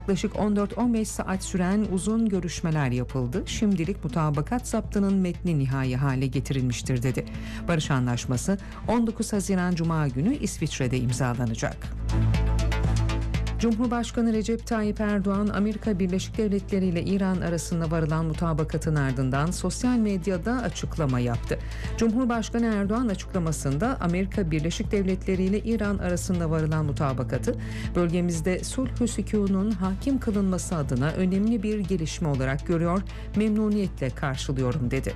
Yaklaşık 14-15 saat süren uzun görüşmeler yapıldı. Şimdilik mutabakat zaptının metni nihai hale getirilmiştir dedi. Barış Anlaşması 19 Haziran Cuma günü İsviçre'de imzalanacak. Cumhurbaşkanı Recep Tayyip Erdoğan, Amerika Birleşik Devletleri ile İran arasında varılan mutabakatın ardından sosyal medyada açıklama yaptı. Cumhurbaşkanı Erdoğan açıklamasında Amerika Birleşik Devletleri ile İran arasında varılan mutabakatı bölgemizde sulh-ü sükûnun hakim kılınması adına önemli bir gelişme olarak görüyor, memnuniyetle karşılıyorum dedi.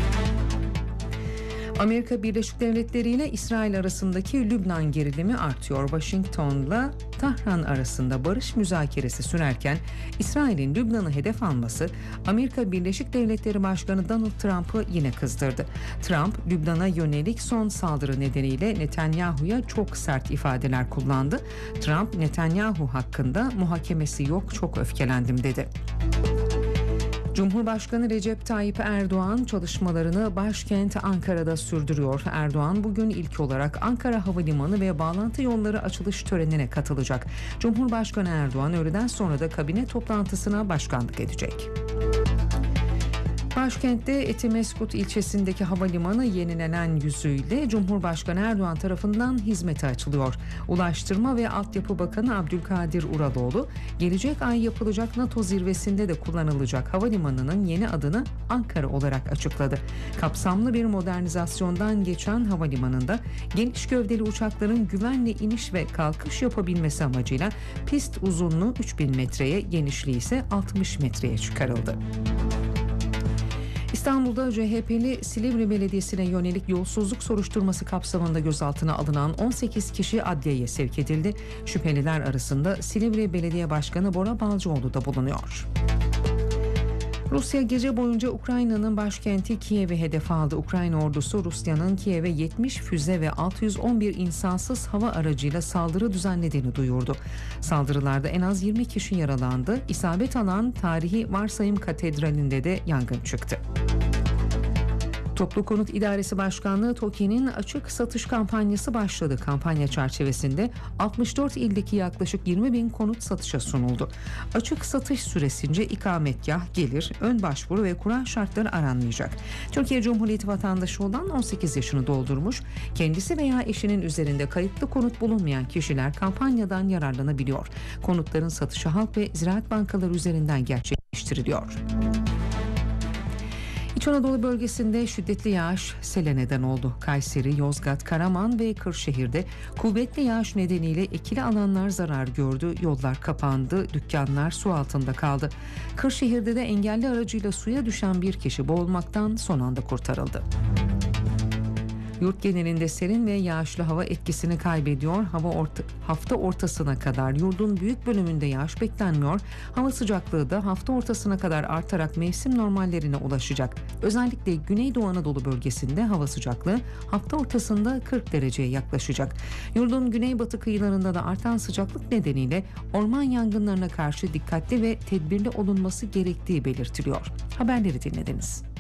Amerika Birleşik Devletleri ile İsrail arasındaki Lübnan gerilimi artıyor. Washington'la Tahran arasında barış müzakeresi sürerken İsrail'in Lübnan'ı hedef alması Amerika Birleşik Devletleri Başkanı Donald Trump'ı yine kızdırdı. Trump, Lübnan'a yönelik son saldırı nedeniyle Netanyahu'ya çok sert ifadeler kullandı. Trump, Netanyahu hakkında muhakemesi yok, çok öfkelendim dedi. Cumhurbaşkanı Recep Tayyip Erdoğan çalışmalarını başkent Ankara'da sürdürüyor. Erdoğan bugün ilk olarak Ankara Havalimanı ve bağlantı yolları açılış törenine katılacak. Cumhurbaşkanı Erdoğan öğleden sonra da kabine toplantısına başkanlık edecek. Başkentte Etimeskut ilçesindeki havalimanı yenilenen yüzüyle Cumhurbaşkanı Erdoğan tarafından hizmete açılıyor. Ulaştırma ve Altyapı Bakanı Abdülkadir Uraloğlu, gelecek ay yapılacak NATO zirvesinde de kullanılacak havalimanının yeni adını Ankara olarak açıkladı. Kapsamlı bir modernizasyondan geçen havalimanında geniş gövdeli uçakların güvenle iniş ve kalkış yapabilmesi amacıyla pist uzunluğu 3000 metreye, genişliği ise 60 metreye çıkarıldı. İstanbul'da CHP'li Silivri Belediyesi'ne yönelik yolsuzluk soruşturması kapsamında gözaltına alınan 18 kişi adliyeye sevk edildi. Şüpheliler arasında Silivri Belediye Başkanı Bora Balcıoğlu da bulunuyor. Rusya gece boyunca Ukrayna'nın başkenti Kiev'i hedef aldı. Ukrayna ordusu Rusya'nın Kiev'e 70 füze ve 611 insansız hava aracıyla saldırı düzenlediğini duyurdu. Saldırılarda en az 20 kişi yaralandı. İsabet alan tarihi Varsayım Katedrali'nde de yangın çıktı. Toplu Konut İdaresi Başkanlığı TOKİ'nin açık satış kampanyası başladı. Kampanya çerçevesinde 64 ildeki yaklaşık 20 bin konut satışa sunuldu. Açık satış süresince ikametgah, gelir, ön başvuru ve kura şartları aranmayacak. Türkiye Cumhuriyeti vatandaşı olan 18 yaşını doldurmuş, kendisi veya eşinin üzerinde kayıtlı konut bulunmayan kişiler kampanyadan yararlanabiliyor. Konutların satışı Halk ve Ziraat Bankaları üzerinden gerçekleştiriliyor. İç Anadolu bölgesinde şiddetli yağış sele neden oldu. Kayseri, Yozgat, Karaman ve Kırşehir'de kuvvetli yağış nedeniyle ekili alanlar zarar gördü, yollar kapandı, dükkanlar su altında kaldı. Kırşehir'de de engelli aracıyla suya düşen bir kişi boğulmaktan son anda kurtarıldı. Yurt genelinde serin ve yağışlı hava etkisini kaybediyor. Hafta ortasına kadar yurdun büyük bölümünde yağış beklenmiyor. Hava sıcaklığı da hafta ortasına kadar artarak mevsim normallerine ulaşacak. Özellikle Güneydoğu Anadolu bölgesinde hava sıcaklığı hafta ortasında 40 dereceye yaklaşacak. Yurdun güneybatı kıyılarında da artan sıcaklık nedeniyle orman yangınlarına karşı dikkatli ve tedbirli olunması gerektiği belirtiliyor. Haberleri dinlediniz.